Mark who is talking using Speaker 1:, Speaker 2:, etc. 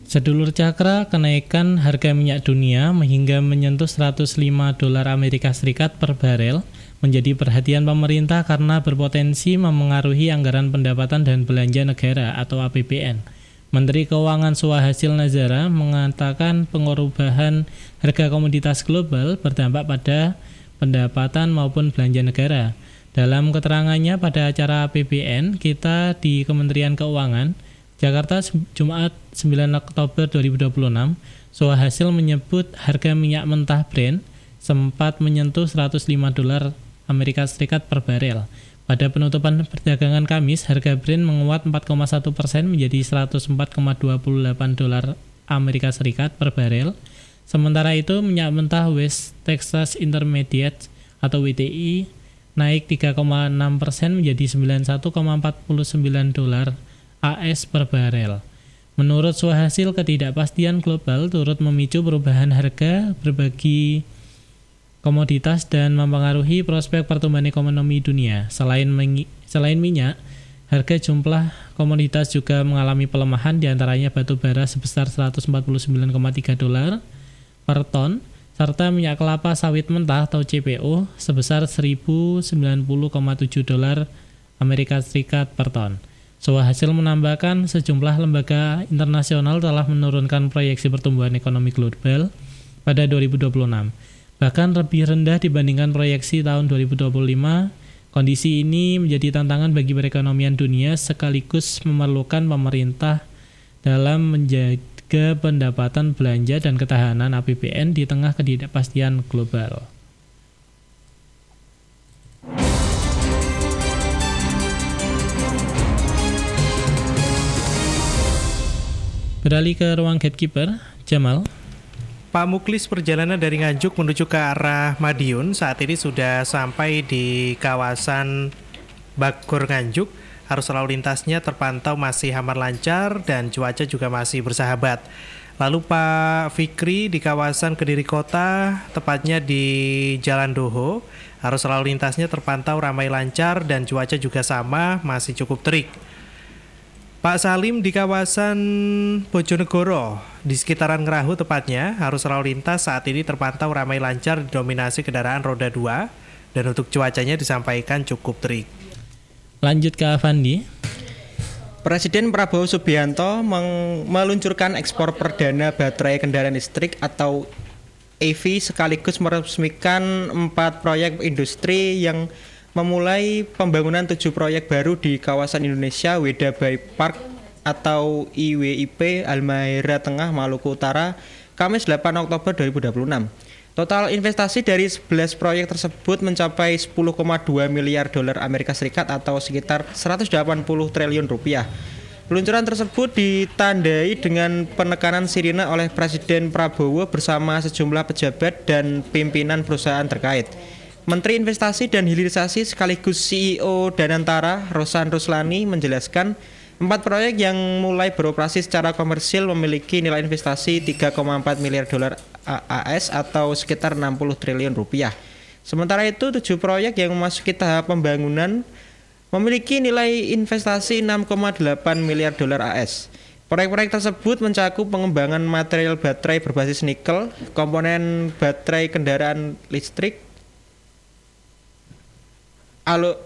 Speaker 1: Sedulur Cakra, kenaikan harga minyak dunia hingga menyentuh 105 dolar Amerika Serikat per barel menjadi perhatian pemerintah karena berpotensi memengaruhi anggaran pendapatan dan belanja negara atau APBN. Menteri Keuangan Suhasil Nazara mengatakan pengubahan harga komoditas global berdampak pada pendapatan maupun belanja negara. Dalam keterangannya pada acara APBN kita di Kementerian Keuangan, Jakarta, Jumat 9 Oktober 2026, Suhasil menyebut harga minyak mentah Brent sempat menyentuh 105 dolar Amerika Serikat per barel. Pada penutupan perdagangan Kamis, harga Brent menguat 4,1% menjadi 104,28 dolar Amerika Serikat per barel. Sementara itu, minyak mentah West Texas Intermediate atau WTI naik 3,6% menjadi 91,49 dolar AS per barel. Menurut Suhasil, ketidakpastian global turut memicu perubahan harga berbagi komoditas dan mempengaruhi prospek pertumbuhan ekonomi dunia. Selain minyak, harga jumlah komoditas juga mengalami pelemahan, diantaranya batu bara sebesar 149,3 dolar per ton, serta minyak kelapa sawit mentah atau CPO sebesar 1.090,7 dolar Amerika Serikat per ton. Suhasil menambahkan sejumlah lembaga internasional telah menurunkan proyeksi pertumbuhan ekonomi global pada 2026, bahkan lebih rendah dibandingkan proyeksi tahun 2025. Kondisi ini menjadi tantangan bagi perekonomian dunia sekaligus memerlukan pemerintah dalam menjaga pendapatan belanja dan ketahanan APBN di tengah ketidakpastian global. Beralih ke ruang gatekeeper, Jamal.
Speaker 2: Pak Muklis, perjalanan dari Nganjuk menuju ke arah Madiun saat ini sudah sampai di kawasan Bagor Nganjuk. Arus lalu lintasnya terpantau masih aman lancar dan cuaca juga masih bersahabat. Lalu Pak Fikri di kawasan Kediri Kota, tepatnya di Jalan Doho, arus lalu lintasnya terpantau ramai lancar dan cuaca juga sama, masih cukup terik. Pak Salim di kawasan Bojonegoro, di sekitaran Ngerahu tepatnya, arus lalu lintas saat ini terpantau ramai lancar didominasi kendaraan roda 2 dan untuk cuacanya disampaikan cukup terik.
Speaker 1: Lanjut ke Avandi.
Speaker 3: Presiden Prabowo Subianto meluncurkan ekspor perdana baterai kendaraan listrik atau EV sekaligus meresmikan 4 proyek industri yang memulai pembangunan 7 proyek baru di kawasan Indonesia Weda Bay Park atau IWIP Halmahera Tengah, Maluku Utara, Kamis 8 Oktober 2026. Total investasi dari 11 proyek tersebut mencapai 10,2 miliar dolar Amerika Serikat atau sekitar 180 triliun rupiah. Peluncuran tersebut ditandai dengan penekanan sirine oleh Presiden Prabowo bersama sejumlah pejabat dan pimpinan perusahaan terkait. Menteri Investasi dan Hilirisasi sekaligus CEO Danantara, Rosan Ruslani, menjelaskan 4 proyek yang mulai beroperasi secara komersil memiliki nilai investasi 3,4 miliar dolar AS atau sekitar 60 triliun rupiah. Sementara itu 7 proyek yang memasuki tahap pembangunan memiliki nilai investasi 6,8 miliar dolar AS. Proyek-proyek tersebut mencakup pengembangan material baterai berbasis nikel, komponen baterai kendaraan listrik,